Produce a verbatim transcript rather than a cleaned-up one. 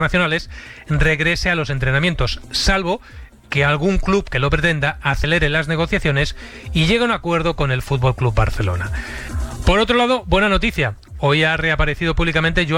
nacionales regrese a los entrenamientos, salvo que algún club que lo pretenda acelere las negociaciones y llegue a un acuerdo con el F C Barcelona. Por otro lado, buena noticia. Hoy ha reaparecido públicamente Joan